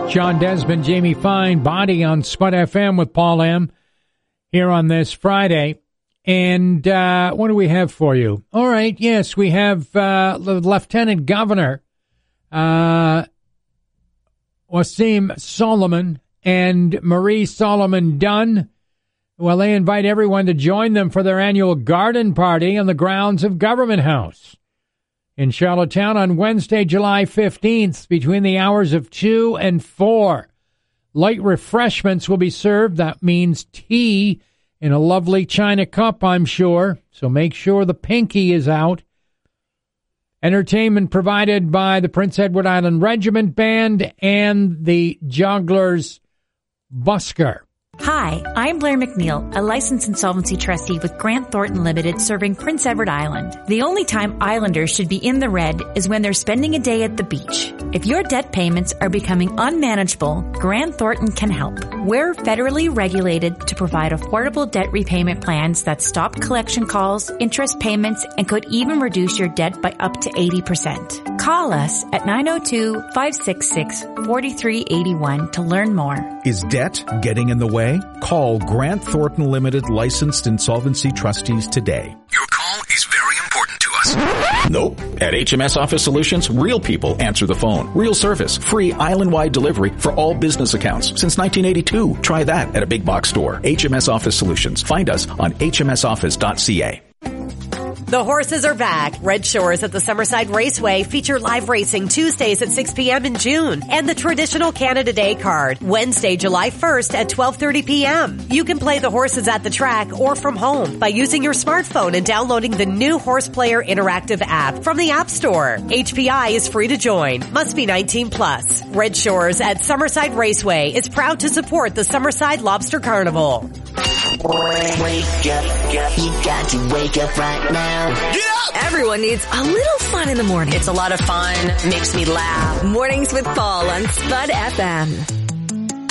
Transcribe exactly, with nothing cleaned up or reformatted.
Sean Desmond, Jamie Fine, Body on Spud F M with Paul M. here on this Friday. And uh, what do we have for you? All right, yes, we have uh, the Lieutenant Governor, uh, Wasim Solomon and Marie Solomon Dunn. Well, they invite everyone to join them for their annual garden party on the grounds of Government House in Charlottetown on Wednesday, July fifteenth, between the hours of two and four. Light refreshments will be served. That means tea in a lovely china cup, I'm sure. So make sure the pinky is out. Entertainment provided by the Prince Edward Island Regiment Band and the Jogglers Busker. Hi, I'm Blair McNeil, a licensed insolvency trustee with Grant Thornton Limited serving Prince Edward Island. The only time Islanders should be in the red is when they're spending a day at the beach. If your debt payments are becoming unmanageable, Grant Thornton can help. We're federally regulated to provide affordable debt repayment plans that stop collection calls, interest payments, and could even reduce your debt by up to eighty percent. Call us at nine oh two, five six six, four three eight one to learn more. Is debt getting in the way? Call Grant Thornton Limited licensed insolvency trustees today. Your call is very important to us. Nope. At H M S Office Solutions, real people answer the phone. Real service. Free island-wide delivery for all business accounts since nineteen eighty-two. Try that at a big box store. H M S Office Solutions. Find us on h m s office dot c a. The horses are back. Red Shores at the Summerside Raceway feature live racing Tuesdays at six p.m. in June and the traditional Canada Day card Wednesday, July first at twelve thirty p.m. You can play the horses at the track or from home by using your smartphone and downloading the new Horse Player interactive app from the App Store. H P I is free to join. Must be nineteen plus. Red Shores at Summerside Raceway is proud to support the Summerside Lobster Carnival. Wake up, you got to wake up right now. Get up! Everyone needs a little fun in the morning. It's a lot of fun, makes me laugh. Mornings with Paul on Spud F M.